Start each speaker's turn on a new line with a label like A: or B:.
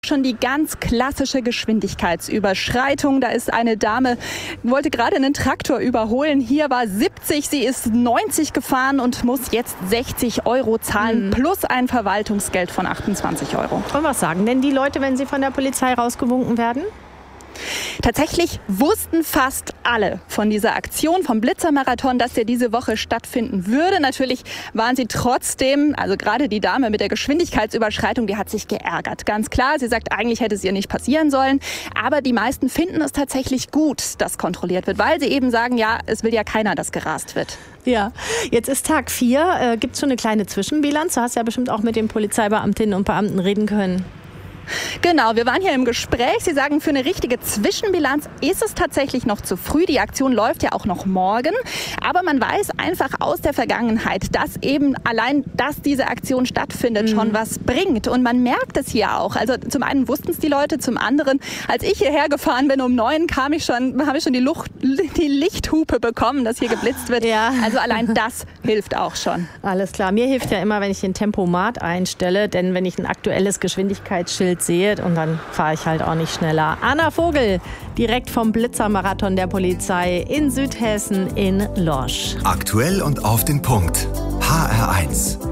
A: Schon die ganz klassische Geschwindigkeitsüberschreitung. Da ist eine Dame, wollte gerade einen Traktor überholen. Hier war 70, sie ist 90 gefahren und muss jetzt 60 € zahlen plus ein Verwaltungsgeld von 28 €.
B: Und was sagen denn die Leute, wenn sie von der Polizei rausgewunken werden?
A: Tatsächlich wussten fast alle von dieser Aktion, vom Blitzermarathon, dass der diese Woche stattfinden würde. Natürlich waren sie trotzdem, also gerade die Dame mit der Geschwindigkeitsüberschreitung, die hat sich geärgert. Ganz klar, sie sagt, eigentlich hätte es ihr nicht passieren sollen. Aber die meisten finden es tatsächlich gut, dass kontrolliert wird, weil sie eben sagen, ja, es will ja keiner, dass gerast wird.
B: Ja, jetzt ist Tag 4. Gibt es schon eine kleine Zwischenbilanz? Du hast ja bestimmt auch mit den Polizeibeamtinnen und Beamten reden können.
A: Genau, wir waren hier im Gespräch. Sie sagen, für eine richtige Zwischenbilanz ist es tatsächlich noch zu früh. Die Aktion läuft ja auch noch morgen. Aber man weiß einfach aus der Vergangenheit, dass eben allein, dass diese Aktion stattfindet, schon was bringt. Und man merkt es hier auch. Also zum einen wussten es die Leute, zum anderen, als ich hierher gefahren bin um 9, habe ich schon die Lichthupe bekommen, dass hier geblitzt wird.
B: Ja.
A: Also allein das hilft auch schon.
B: Alles klar. Mir hilft ja immer, wenn ich den Tempomat einstelle, denn wenn ich ein aktuelles Geschwindigkeitsschild sehe, und dann fahre ich halt auch nicht schneller. Anna Vogel, direkt vom Blitzermarathon der Polizei in Südhessen in Lorsch.
C: Aktuell und auf den Punkt. HR1.